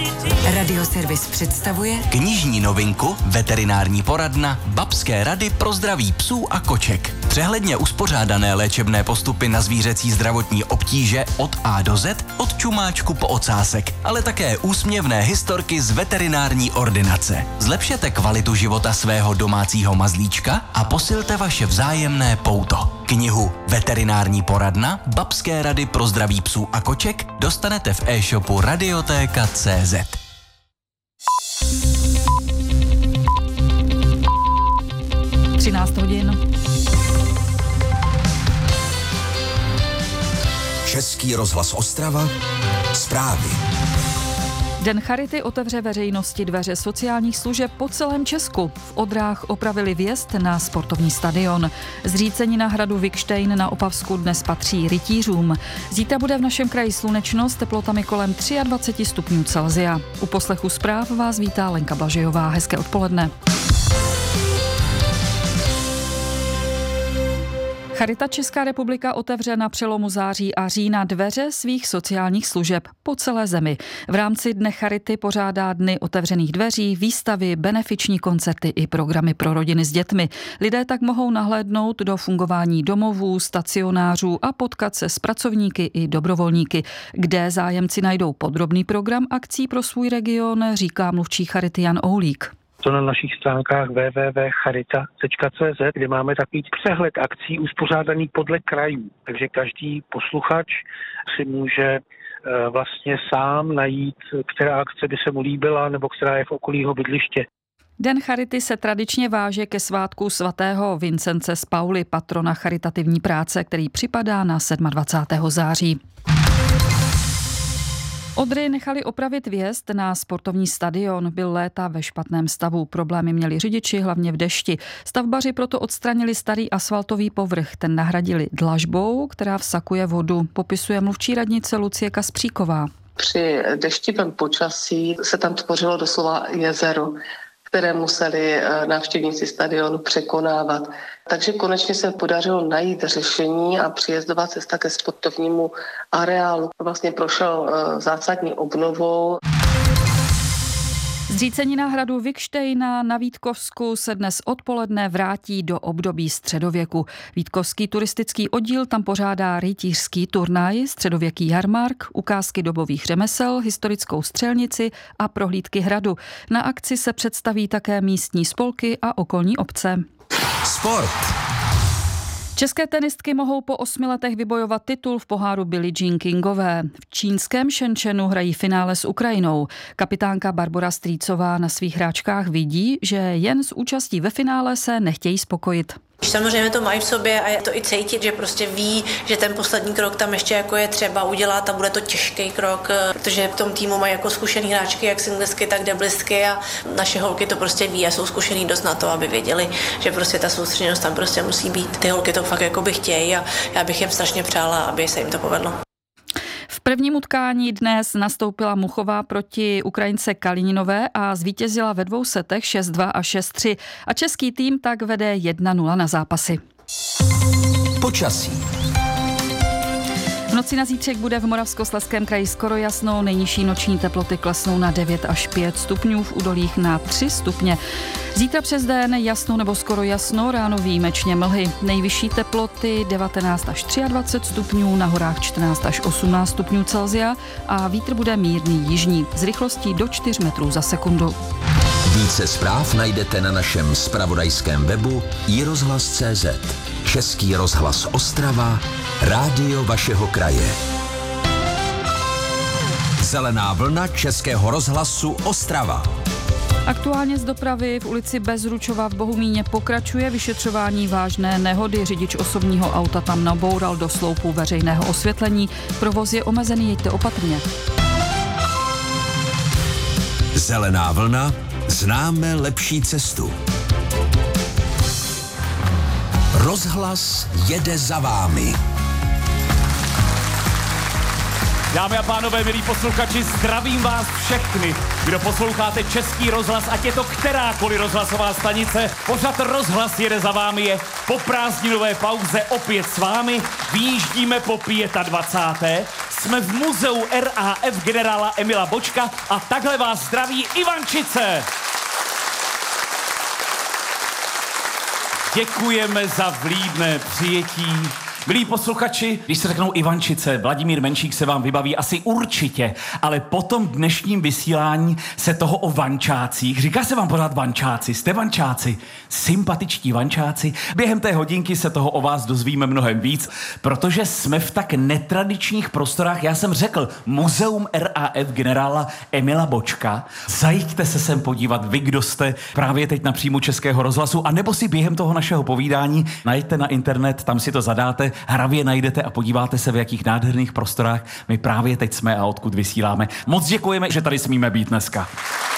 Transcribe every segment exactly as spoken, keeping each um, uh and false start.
Radioservis představuje knižní novinku Veterinární poradna Babské rady pro zdraví psů a koček. Přehledně uspořádané léčebné postupy na zvířecí zdravotní obtíže od A do Z, od čumáčku po ocásek, ale také úsměvné historky z veterinární ordinace. Zlepšete kvalitu života svého domácího mazlíčka a posilte vaše vzájemné pouto. Knihu Veterinární poradna Babské rady pro zdraví psů a koček dostanete v e-shopu radiotéka tečka cé zet. třináct hodin. Český rozhlas Ostrava, zprávy. Den charity otevře veřejnosti dveře sociálních služeb po celém Česku. V Odrách opravili vjezd na sportovní stadion. Zřícenina hradu Vikštejn na Opavsku dnes patří rytířům. Zítra bude v našem kraji slunečno s teplotami kolem dvacet tři stupňů Celsia. U poslechu zpráv vás vítá Lenka Blažejová. Hezké odpoledne. Charita Česká republika otevře na přelomu září a října dveře svých sociálních služeb po celé zemi. V rámci Dne charity pořádá dny otevřených dveří, výstavy, benefiční koncerty i programy pro rodiny s dětmi. Lidé tak mohou nahlédnout do fungování domovů, stacionářů a potkat se s pracovníky i dobrovolníky, kde zájemci najdou podrobný program akcí pro svůj region, říká mluvčí Charity Jan Oulík. To na našich stránkách w w w tečka charita tečka cé zet, kde máme takový přehled akcí uspořádaný podle krajů. Takže každý posluchač si může vlastně sám najít, která akce by se mu líbila nebo která je v okolí jeho bydliště. Den charity se tradičně váže ke svátku svatého Vincence z Pauly, patrona charitativní práce, který připadá na dvacátého sedmého září. Odry nechali opravit vjezd na sportovní stadion. Byl léta ve špatném stavu. Problémy měli řidiči, hlavně v dešti. Stavbaři proto odstranili starý asfaltový povrch. Ten nahradili dlažbou, která vsakuje vodu. Popisuje mluvčí radnice Lucie Kaspříková. Při deštivém počasí se tam tvořilo doslova jezero, které museli návštěvníci stadionu překonávat. Takže konečně se podařilo najít řešení a příjezdová cesta ke sportovnímu areálu vlastně prošel zásadní obnovou. Zřícenina hradu Vikštejna na Vítkovsku se dnes odpoledne vrátí do období středověku. Vítkovský turistický oddíl tam pořádá rytířský turnaj, středověký jarmark, ukázky dobových řemesel, historickou střelnici a prohlídky hradu. Na akci se představí také místní spolky a okolní obce. Sport. České tenistky mohou po osmi letech vybojovat titul v poháru Billie Jean Kingové. V čínském Shenzhenu hrají finále s Ukrajinou. Kapitánka Barbora Strýcová na svých hráčkách vidí, že jen s účastí ve finále se nechtějí spokojit. Samozřejmě to mají v sobě a je to i cítit, že prostě ví, že ten poslední krok tam ještě jako je třeba udělat a bude to těžký krok, protože v tom týmu mají jako zkušený hráčky, jak singlesky, tak deblistky a naše holky to prostě ví a jsou zkušený dost na to, aby věděli, že prostě ta soustředěnost tam prostě musí být. Ty holky to fakt jako by chtějí a já bych jim strašně přála, aby se jim to povedlo. V prvním utkání dnes nastoupila Muchová proti Ukrajince Kalininové a zvítězila ve dvou setech šest dva a šest tři. A český tým tak vede jedna nula na zápasy. Počasí. V noci na zítřek bude v Moravskoslezském kraji skoro jasno, nejnižší noční teploty klesnou na devět až pět stupňů, v údolích na tři stupně. Zítra přes den jasno nebo skoro jasno, ráno výjimečně mlhy. Nejvyšší teploty devatenáct až dvacet tři stupňů, na horách čtrnáct až osmnáct stupňů Celsia a vítr bude mírný jižní s rychlostí do čtyř metrů za sekundu. Více zpráv najdete na našem zpravodajském webu i rozhlas tečka cé zet. Český rozhlas Ostrava, rádio vašeho kraje. Zelená vlna Českého rozhlasu Ostrava. Aktuálně z dopravy v ulici Bezručova v Bohumíně pokračuje vyšetřování vážné nehody. Řidič osobního auta tam naboural do sloupu veřejného osvětlení. Provoz je omezený, jeďte opatrně. Zelená vlna, známe lepší cestu. Rozhlas jede za vámi. Dámy a pánové, milí posluchači, zdravím vás všechny, kdo posloucháte Český rozhlas, ať je to kterákoliv rozhlasová stanice. Pořad Rozhlas jede za vámi, je po prázdninové pauze opět s vámi. Vyjíždíme po dvacáté páté Jsme v muzeu R A F generála Emila Bočka a takhle vás zdraví Ivančice. Děkujeme za vlídné přijetí. Milí posluchači, když se řeknou Ivančice, Vladimír Menšík se vám vybaví asi určitě, ale po tom dnešním vysílání se toho o vančácích, říká se vám pořád vančáci, jste vančáci, sympatičtí vančáci, během té hodinky se toho o vás dozvíme mnohem víc, protože jsme v tak netradičních prostorách, já jsem řekl, muzeum R A F generála Emila Bočka, zajďte se sem podívat, vy, kdo jste právě teď na příjmu Českého rozhlasu, anebo si během toho našeho povídání najďte na internet, tam si to zadáte, hravě najdete a podíváte se, v jakých nádherných prostorách my právě teď jsme a odkud vysíláme. Moc děkujeme, že tady smíme být dneska.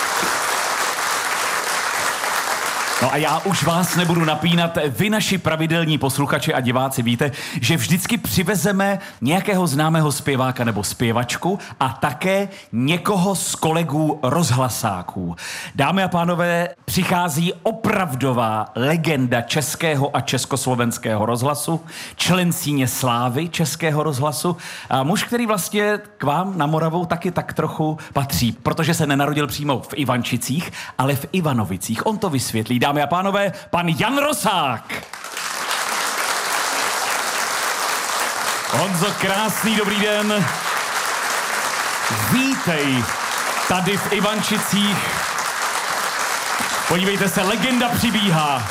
No a já už vás nebudu napínat. Vy, naši pravidelní posluchači a diváci, víte, že vždycky přivezeme nějakého známého zpěváka nebo zpěvačku a také někoho z kolegů rozhlasáků. Dámy a pánové, přichází opravdová legenda českého a československého rozhlasu, člen síně slávy Českého rozhlasu a muž, který vlastně k vám na Moravu taky tak trochu patří, protože se nenarodil přímo v Ivančicích, ale v Ivanovicích. On to vysvětlí. Dámy a pánové, pan Jan Rosák. Honzo, krásný dobrý den. Vítej tady v Ivančicích. Podívejte se, legenda přibíhá.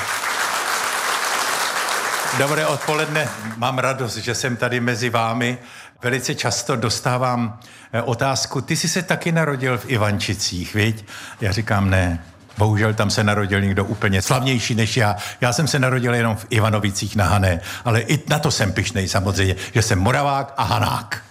Dobré odpoledne, mám radost, že jsem tady mezi vámi. Velice často dostávám otázku, ty jsi se taky narodil v Ivančicích, viď? Já říkám ne. Bohužel tam se narodil někdo úplně slavnější než já. Já jsem se narodil jenom v Ivanovicích na Hané, ale i na to jsem pyšnej samozřejmě, že jsem Moravák a Hanák.